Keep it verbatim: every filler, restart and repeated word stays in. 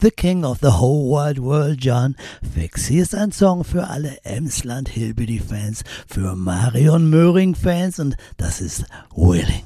The King of the Whole Wide World, John Fix. Hier ist ein Song für alle Emsland Hillbilly Fans, für Marion Möhring Fans, und das ist Willing.